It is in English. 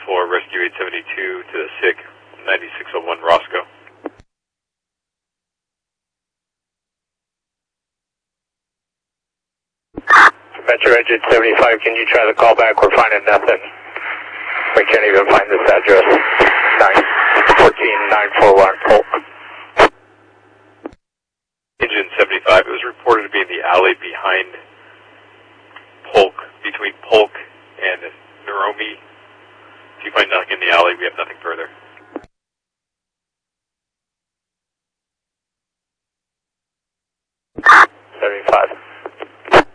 for Rescue 872 to the SIG 9601 Roscoe. Metro Engine 75, can you try the call back? We're finding nothing. We can't even find this address. 14941 Polk. Engine 75, it was reported to be in the alley behind Polk, between Polk and Naromi. If you find nothing in the alley, we have nothing further.